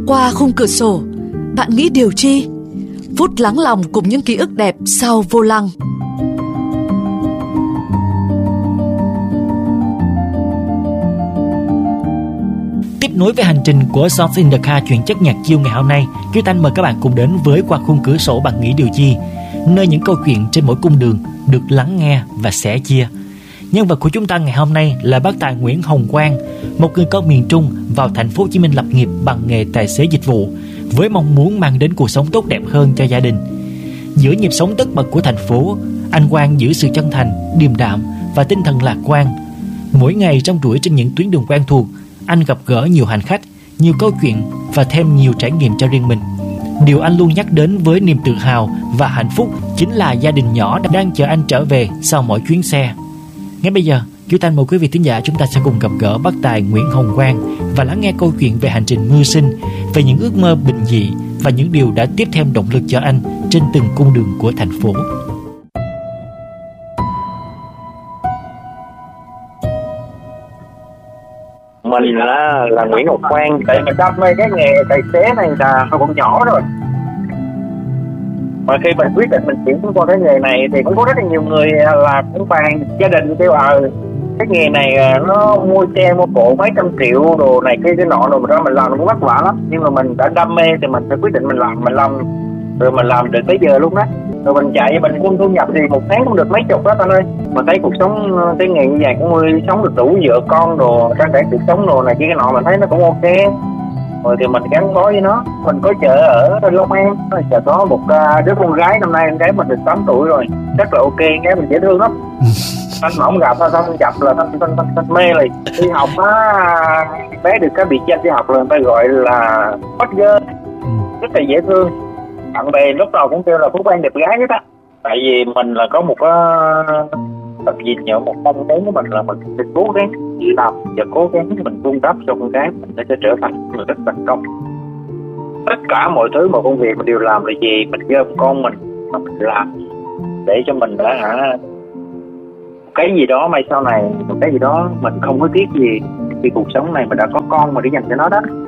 Qua khung cửa sổ, bạn nghĩ điều chi? Phút lắng lòng cùng những ký ức đẹp sau vô lăng. Tiếp nối với hành trình của Songs in the Car chuyển chất nhạc chiêu ngày hôm nay, Kiều Thanh mời các bạn cùng đến với Qua khung cửa sổ bạn nghĩ điều chi, nơi những câu chuyện trên mỗi cung đường được lắng nghe và sẻ chia. Nhân vật của chúng ta ngày hôm nay là bác tài Nguyễn Hồng Quang, một người con miền Trung vào thành phố Hồ Chí Minh lập nghiệp bằng nghề tài xế dịch vụ, với mong muốn mang đến cuộc sống tốt đẹp hơn cho gia đình. Giữa nhịp sống tất bật của thành phố, anh Quang giữ sự chân thành, điềm đạm và tinh thần lạc quan. Mỗi ngày trong đuổi trên những tuyến đường quen thuộc, anh gặp gỡ nhiều hành khách, nhiều câu chuyện và thêm nhiều trải nghiệm cho riêng mình. Điều anh luôn nhắc đến với niềm tự hào và hạnh phúc chính là gia đình nhỏ đang chờ anh trở về sau mỗi chuyến xe. Ngay bây giờ, Kiều Thanh mời quý vị thính giả chúng ta sẽ cùng gặp gỡ bác tài Nguyễn Hồng Quang và lắng nghe câu chuyện về hành trình mưu sinh, về những ước mơ bình dị và những điều đã tiếp thêm động lực cho anh trên từng cung đường của thành phố. Mình là Nguyễn Ngọc Quang. Tại mình đam mê cái nghề tài xế này là hồi còn nhỏ rồi. Mà khi mình quyết định mình chuyển qua cái nghề này thì cũng có rất là nhiều người là cũng bàn gia đình kêu cái nghề này nó mua xe mua cổ mấy trăm triệu đồ này cái nọ rồi đó, mình làm nó cũng vất vả lắm. Nhưng mà mình đã đam mê thì mình phải quyết định mình làm rồi mình làm được tới giờ luôn đó. Rồi mình chạy bình quân thu nhập thì một tháng cũng được mấy chục đó anh ơi. Mà thấy cuộc sống cái nghề như vậy cũng nuôi sống được đủ vợ con đồ, trang trải cuộc sống đồ này kia cái nọ, mình thấy nó cũng ok. Rồi thì mình gắn bó với nó. Mình có chợ ở Long An, chợ có một đứa con gái, năm nay con gái mình được 8 tuổi rồi, rất là ok, gái mình dễ thương lắm. Anh mà không gặp xong gặp là anh mê liền. Đi học á, bé được cái biệt danh đi học là người ta gọi là hot girl, rất là dễ thương. Bạn bè lúc nào cũng kêu là Phú Quang đẹp gái hết á. Tại vì mình là có một tầm nhìn nhận, một mong muốn của mình là mình sẽ cố gắng làm và cố gắng mình vun đắp cho con gái mình sẽ trở thành người rất thành công. Tất cả mọi thứ mà công việc mình đều làm là gì mình gom con mình mà mình làm để cho mình đã cái gì đó mai sau này, một cái gì đó mình không có tiếc gì khi cuộc sống này mình đã có con mà để dành cho nó đó.